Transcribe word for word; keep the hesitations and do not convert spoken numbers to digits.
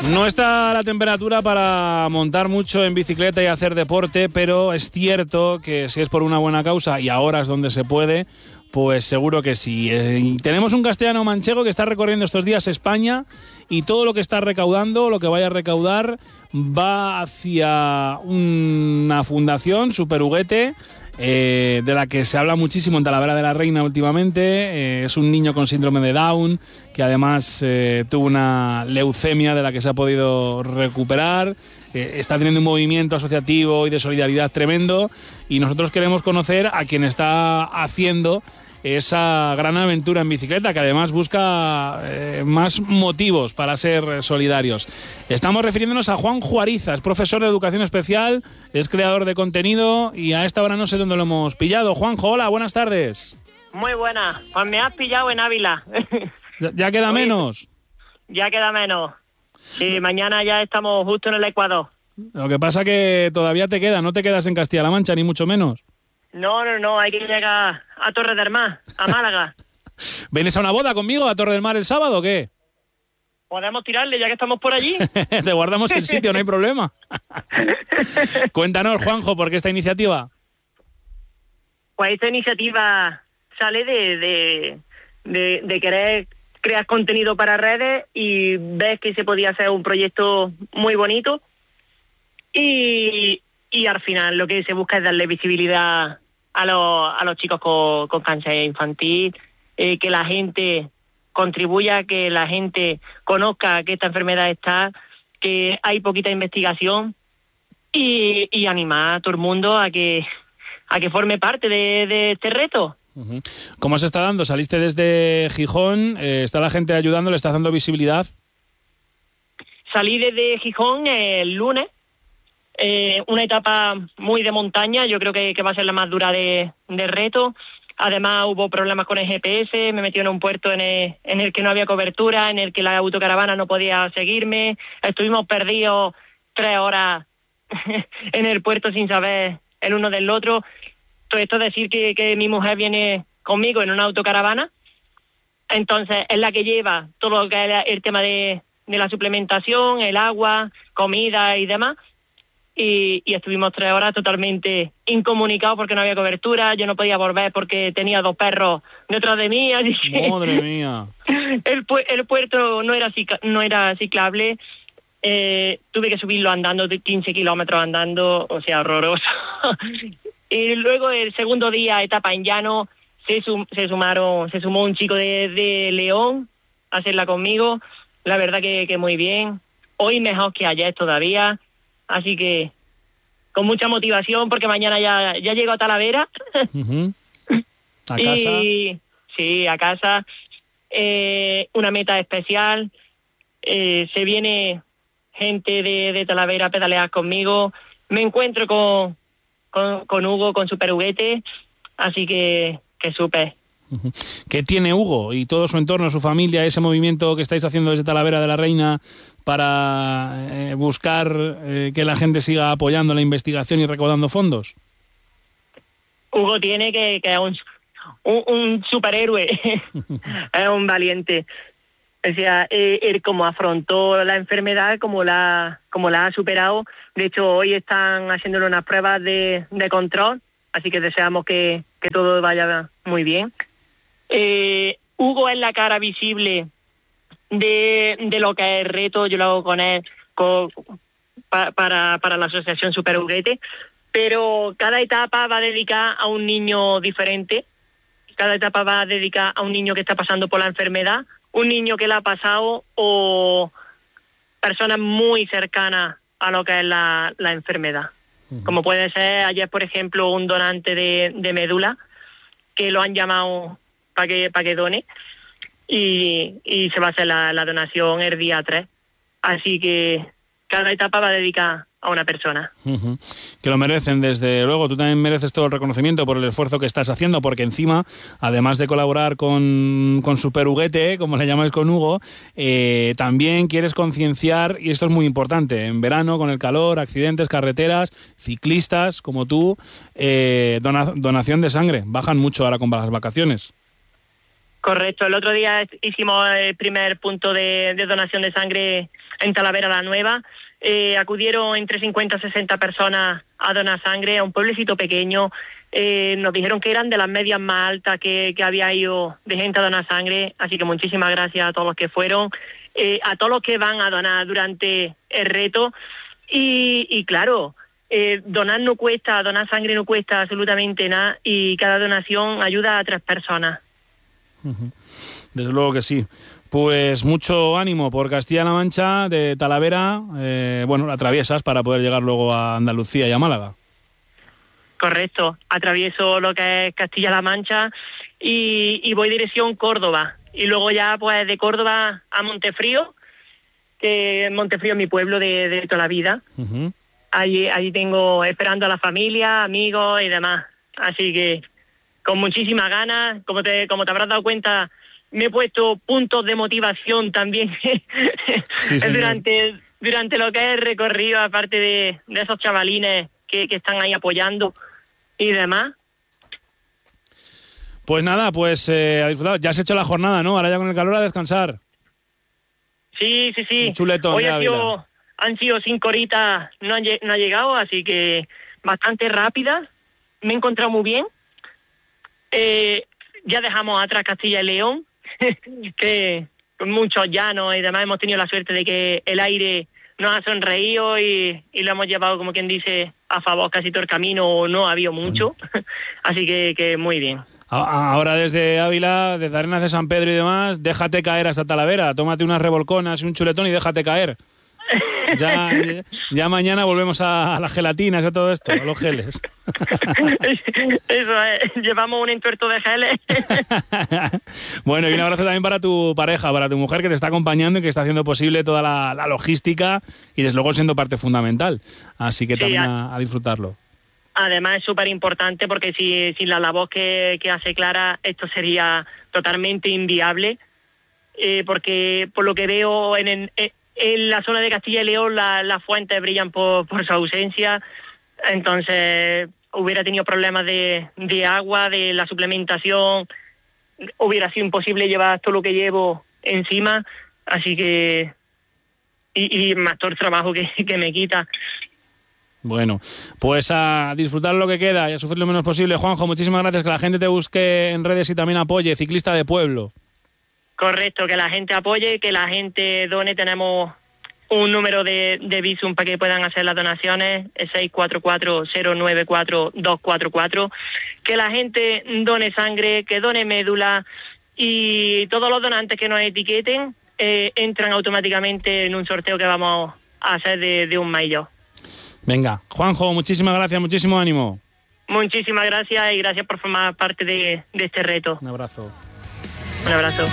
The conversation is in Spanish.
No está la temperatura para montar mucho en bicicleta y hacer deporte, pero es cierto que si es por una buena causa y a horas donde se puede, pues seguro que sí. Eh, tenemos un castellano manchego que está recorriendo estos días España y todo lo que está recaudando, lo que vaya a recaudar, va hacia una fundación, Super Huguete, eh, de la que se habla muchísimo en Talavera de la Reina últimamente. Eh, es un niño con síndrome de Down que además eh, tuvo una leucemia de la que se ha podido recuperar. Eh, está teniendo un movimiento asociativo y de solidaridad tremendo y nosotros queremos conocer a quien está haciendo esa gran aventura en bicicleta, que además busca eh, más motivos para ser solidarios. Estamos refiriéndonos a Juan Juariza, es profesor de educación especial, es creador de contenido y a esta hora no sé dónde lo hemos pillado. Juanjo, hola, buenas tardes. Muy buena, pues me has pillado en Ávila. ¿Ya, ya queda Oye, menos? Ya queda menos. Sí, mañana ya estamos justo en el Ecuador. Lo que pasa que todavía te queda, no te quedas en Castilla-La Mancha, ni mucho menos. No, no, no, hay que llegar a Torre del Mar, a Málaga. ¿Vienes a una boda conmigo a Torre del Mar el sábado o qué? ¿Podemos tirarle ya que estamos por allí? Te guardamos el sitio, no hay problema. Cuéntanos, Juanjo, ¿por qué esta iniciativa? Pues esta iniciativa sale de, de, de, de querer crear contenido para redes y ves que se podía hacer un proyecto muy bonito y, y al final lo que se busca es darle visibilidad a los, a los chicos con, con cáncer infantil, eh, que la gente contribuya, que la gente conozca que esta enfermedad está, que hay poquita investigación y, y animar a todo el mundo a que, a que forme parte de, de este reto. Uh-huh. ¿Cómo se está dando? Saliste desde Gijón, eh, ¿está la gente ayudando, le está dando visibilidad? Salí desde Gijón el lunes, eh, una etapa muy de montaña, yo creo que, que va a ser la más dura de, de reto. Además hubo problemas con el G P S, me metió en un puerto en el, en el que no había cobertura, en el que la autocaravana no podía seguirme, estuvimos perdidos tres horas en el puerto sin saber el uno del otro. Todo esto es decir que, que mi mujer viene conmigo en una autocaravana, entonces es la que lleva todo lo que es el tema de, de la suplementación, el agua, comida y demás, y, y estuvimos tres horas totalmente incomunicados porque no había cobertura, yo no podía volver porque tenía dos perros detrás de mí, así que ¡madre mía! el, pu- el puerto no era, cica- no era ciclable, eh, tuve que subirlo andando, de quince kilómetros andando, o sea, horroroso. Y luego el segundo día, etapa en llano, se, sum, se sumaron, se sumó un chico de, de León a hacerla conmigo. La verdad que, que muy bien. Hoy mejor que ayer todavía. Así que con mucha motivación porque mañana ya, ya llego a Talavera. Uh-huh. ¿A casa? Y, sí, a casa. Eh, una meta especial. Eh, se viene gente de, de Talavera a pedalear conmigo. Me encuentro con... Con, con Hugo, con Super Huguete, así que, que súper. ¿Qué tiene Hugo y todo su entorno, su familia, ese movimiento que estáis haciendo desde Talavera de la Reina para eh, buscar eh, que la gente siga apoyando la investigación y recaudando fondos? Hugo tiene que, que es un, un, un superhéroe, es un valiente. O sea, eh, él como afrontó la enfermedad, como la como la ha superado. De hecho, hoy están haciéndole unas pruebas de, de control, así que deseamos que, que todo vaya muy bien. Eh, Hugo es la cara visible de, de lo que es el reto. Yo lo hago con él con, pa, para, para la asociación Super Huguete, pero cada etapa va dedicada a un niño diferente. Cada etapa va dedicada a un niño que está pasando por la enfermedad, un niño que la ha pasado o personas muy cercanas a lo que es la, la enfermedad. Uh-huh. Como puede ser ayer, por ejemplo, un donante de, de médula que lo han llamado para que, para que done y, y se va a hacer la, la donación el día tres. Así que cada etapa va dedicada a una persona. Uh-huh. Que lo merecen, desde luego. Tú también mereces todo el reconocimiento por el esfuerzo que estás haciendo, porque encima, además de colaborar con, con Super Huguete, como le llamáis con Hugo, eh, también quieres concienciar, y esto es muy importante, en verano, con el calor, accidentes, carreteras, ciclistas como tú, eh, dona, donación de sangre. Bajan mucho ahora con las vacaciones. Correcto, el otro día hicimos el primer punto de, de donación de sangre en Talavera la Nueva. Eh, acudieron entre cincuenta y sesenta personas a donar sangre a un pueblecito pequeño. Eh, nos dijeron que eran de las medias más altas que, que había ido de gente a donar sangre, así que muchísimas gracias a todos los que fueron, eh, a todos los que van a donar durante el reto. Y, y claro, eh, donar no cuesta, donar sangre no cuesta absolutamente nada y cada donación ayuda a tres personas. Desde luego que sí. Pues mucho ánimo por Castilla-La Mancha, de Talavera, eh, bueno, la atraviesas para poder llegar luego a Andalucía y a Málaga. Correcto, atravieso lo que es Castilla-La Mancha y, y voy dirección Córdoba. Y luego ya pues de Córdoba a Montefrío, que Montefrío es mi pueblo de, de toda la vida. Uh-huh. Allí, allí tengo esperando a la familia, amigos y demás. Así que con muchísimas ganas, como te, como te habrás dado cuenta, me he puesto puntos de motivación también sí, durante, durante lo que es el recorrido, aparte de, de esos chavalines que, que están ahí apoyando y demás. Pues nada, pues eh, a disfrutar. Ya has hecho la jornada, ¿no? Ahora ya con el calor a descansar. Sí, sí, sí. Un chuletón. Hoy de ha sido, han sido cinco horitas, no, han, no ha llegado, así que bastante rápida. Me he encontrado muy bien. Eh, ya dejamos atrás Castilla y León, que con muchos llanos y demás hemos tenido la suerte de que el aire nos ha sonreído y, y lo hemos llevado, como quien dice, a favor casi todo el camino, no ha habido mucho, así que, que muy bien. Ahora desde Ávila, desde Arenas de San Pedro y demás, déjate caer hasta Talavera, tómate unas revolconas y un chuletón y déjate caer. Ya, ya mañana volvemos a, a las gelatinas y a todo esto, a los geles. Eso es, llevamos un entuerto de geles. Bueno, y un abrazo también para tu pareja, para tu mujer que te está acompañando y que está haciendo posible toda la, la logística y desde luego siendo parte fundamental. Así que sí, también a, a disfrutarlo. Además es súper importante porque si, sin la labor que, que hace Clara esto sería totalmente inviable, eh, porque por lo que veo en, en, en la zona de Castilla y León la, las fuentes brillan por, por su ausencia, entonces hubiera tenido problemas de, de agua, de la suplementación, hubiera sido imposible llevar todo lo que llevo encima, así que y, y más todo el trabajo que, que me quita. Bueno, pues a disfrutar lo que queda y a sufrir lo menos posible. Juanjo, muchísimas gracias, que la gente te busque en redes y también apoye, Ciclista de Pueblo. Correcto, que la gente apoye, que la gente done. Tenemos un número de, de Bizum para que puedan hacer las donaciones, el seis cuatro cuatro cero nueve cuatro dos cuatro cuatro. Que la gente done sangre, que done médula y todos los donantes que nos etiqueten eh, entran automáticamente en un sorteo que vamos a hacer de, de un maillot. Venga, Juanjo, muchísimas gracias, muchísimo ánimo. Muchísimas gracias y gracias por formar parte de, de este reto. Un abrazo. Un abrazo.